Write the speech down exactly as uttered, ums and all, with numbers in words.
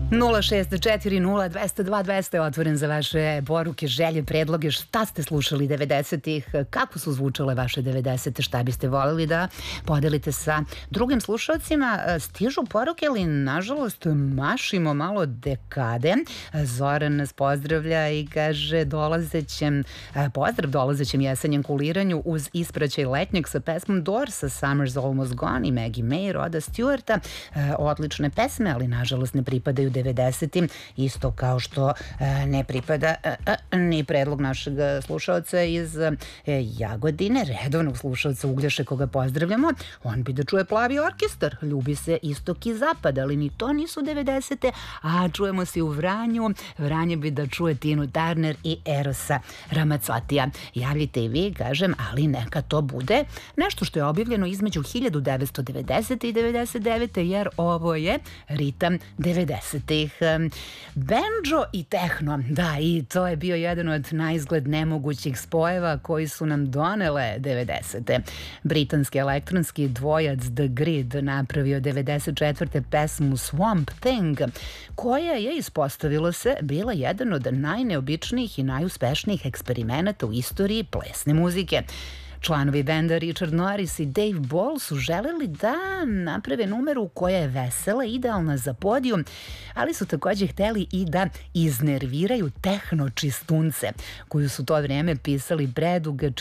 nula šest četiri nula dvesta dva dvesta je otvoren za vaše poruke, želje, predloge. Šta ste slušali devedesetih? Kako su zvučale vaše devedesete? Šta biste voljeli da podelite sa drugim slušalcima? Stižu poruke, ali nažalost mašimo malo dekade. Zoran nas pozdravlja i kaže dolazećem, pozdrav dolazećem jesenjem kuliranju uz ispraćaj letnjeg sa pesmom Doorsa, Summer's Almost Gone i Maggie May, Roda Stewarta. Odlične pesme, ali nažalost ne pripadaju devedesetim, isto kao što e, ne pripada e, e, ni predlog našeg slušalca iz e, Jagodine, redovnog slušalca Uglješe, koga pozdravljamo. On bi da čuje Plavi orkestar, ljubi se istok i zapad, ali ni to nisu devedesete, a čujemo se u Vranju. Vranje bi da čuje Tinu Turner i Erosa Ramazzottija. Javite i vi, kažem, ali neka to bude nešto što je objavljeno između hiljadu devetsto devedesete i devedeset devete, jer ovo je ritam devedesetih. Banjo i tehno, da, i to je bio jedan od naizgled nemogućih spojeva koji su nam donele devedesete. Britanski elektronski dvojac The Grid napravio devedeset četvrte pesmu Swamp Thing, koja je, ispostavilo se, bila jedan od najneobičnijih i najuspešnijih eksperimenata u istoriji plesne muzike. Članovi benda Richard Norris i Dave Ball su želeli da naprave numeru koja je vesela, idealna za podijum, ali su takođe hteli i da iznerviraju tehno čistunce, koju su to vreme pisali predugački